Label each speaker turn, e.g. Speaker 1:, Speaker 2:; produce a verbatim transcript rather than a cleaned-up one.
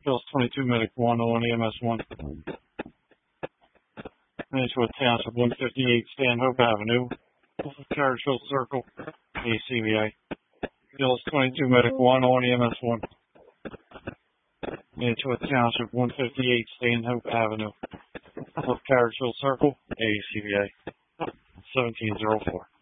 Speaker 1: Hills twenty-two, Medic one, oh one E M S one. Manitowoc Township one fifty-eight, Stanhope Avenue. Carriageville Circle, A C V A. Hills twenty-two, Medic one, oh one E M S one. Manitowoc Township one fifty-eight, Stanhope Avenue. Carriageville Circle, A C V A. seventeen oh four.